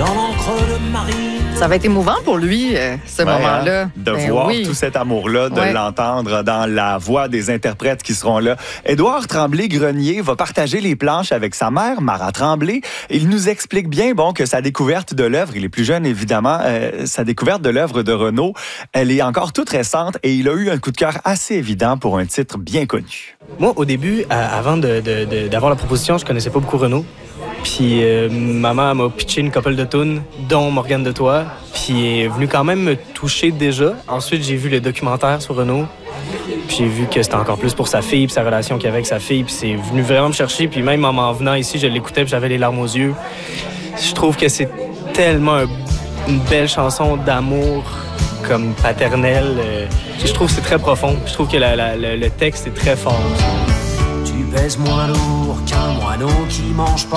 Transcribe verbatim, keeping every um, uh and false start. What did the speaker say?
dans l'encre de marine. Ça va être émouvant pour lui, euh, ce ouais, moment-là. Hein, de ben voir oui. tout cet amour-là, de ouais. l'entendre dans la voix des interprètes qui seront là. Édouard Tremblay-Grenier va partager les planches avec sa mère, Mara Tremblay. Il nous explique bien bon, que sa découverte de l'œuvre, il est plus jeune évidemment, euh, sa découverte de l'œuvre de Renaud, elle est encore toute récente et il a eu un coup de cœur assez évident pour un titre bien connu. Moi, au début, à, avant de, de, de, d'avoir la proposition, je connaissais pas beaucoup Renaud. Puis euh, maman m'a pitché une couple de tunes, dont Morgane de Toi. Puis elle est venue quand même me toucher déjà. Ensuite, j'ai vu le documentaire sur Renaud. Puis j'ai vu que c'était encore plus pour sa fille, puis sa relation qu'il avait avec sa fille. Puis c'est venu vraiment me chercher. Puis même en m'en venant ici, je l'écoutais, puis j'avais les larmes aux yeux. Je trouve que c'est tellement un, une belle chanson d'amour comme paternelle. Euh, je trouve que c'est très profond. Je trouve que la, la, le, le texte est très fort. Tu pèses moins lourd qu'un moineau qui mange pas.